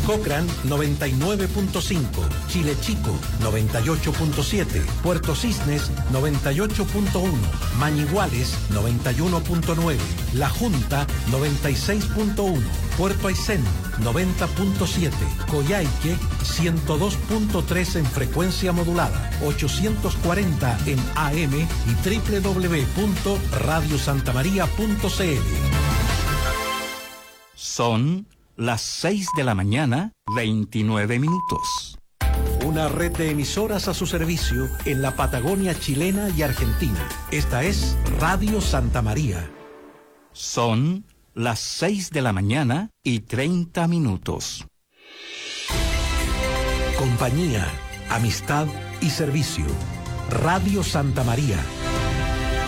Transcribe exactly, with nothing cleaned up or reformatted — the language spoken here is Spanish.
Cochrane noventa y nueve punto cinco, Chile Chico noventa y ocho punto siete, Puerto Cisnes noventa y ocho punto uno, Mañiguales noventa y uno punto nueve, La Junta noventa y seis punto uno, Puerto Aysén noventa punto siete, Coyhaique ciento dos punto tres en frecuencia modulada, ochocientos cuarenta en A M y doble u doble u doble u punto radio santa maría punto c l. Son las seis de la mañana, veintinueve minutos. Una red de emisoras a su servicio en la Patagonia chilena y argentina. Esta es Radio Santa María. Son las seis de la mañana y treinta minutos. Compañía, amistad y servicio. Radio Santa María.